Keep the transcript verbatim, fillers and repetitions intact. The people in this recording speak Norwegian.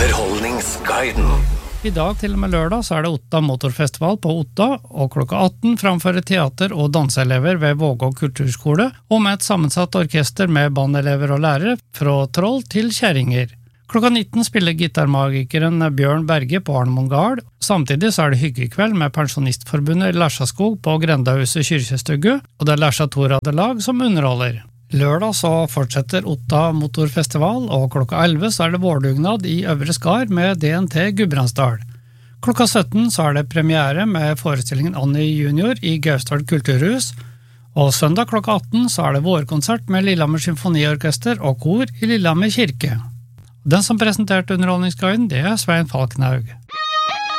Underholdningsguiden. I dag til og med lørdag så er det Otta Motorfestival på Otta, og klokka atten framfører teater- og danseelever ved Vågå kulturskole, og med et sammensatt orkester med bandelever og lærere fra troll til kjerringer. Klokka nitten spiller gitarmagikeren Bjørn Berge på Arnemoen Gard. Samtidig så er det hyggekveld med Pensjonistforbundet Lærsaskog på Grendahuset kyrkjestugge, og det er Lærsa Toradelag som underholder. Lørdag så fortsetter Otta Motorfestival, og klokka elleve så er det vårdugnad i Øvre Skar med D N T Gudbrandsdal. Klokka sytten så er det premiere med forestillingen Annie Junior i Gausdal kulturhus, og søndag klokka atten så er det vårkonsert med Lillehammer Symfoniorkester og kor i Lillehammer kirke. Den som presenterte Underholdningsguiden, det er Svein Falkenhaug.